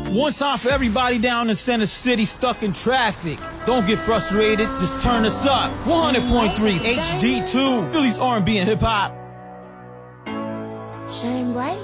One time for everybody down in Center City stuck in traffic. Don't get frustrated, just turn us up. 100.3 HD2, Philly's R&B and hip hop. Shine bright